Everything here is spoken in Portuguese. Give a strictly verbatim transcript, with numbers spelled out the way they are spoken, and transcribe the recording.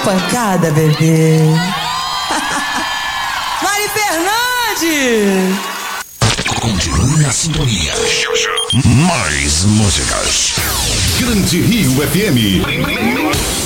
pancada, bebê. Mari Fernandes! Continue na sintonia. Mais músicas. Grande Rio F M.